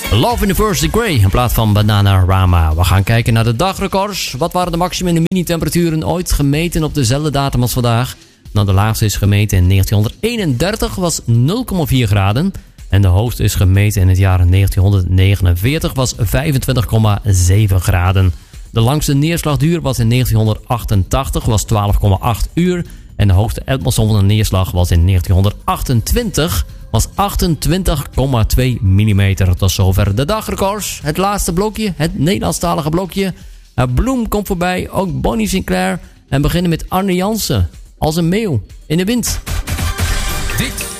Love in the First Degree in plaats van Bananarama. We gaan kijken naar de dagrecords. Wat waren de maximum en de minitemperaturen ooit gemeten op dezelfde datum als vandaag? Nou, de laagste is gemeten in 1931, was 0,4 graden. En de hoogste is gemeten in het jaar 1949, was 25,7 graden. De langste neerslagduur was in 1988, was 12,8 uur. En de hoogste atmosferische neerslag was in 1928, was 28,2 mm. Tot zover de dagrecords. Het laatste blokje, het Nederlandstalige blokje. Bloem komt voorbij, ook Bonnie Sinclair. En beginnen met Arne Jansen, als een meeuw in de wind. Dit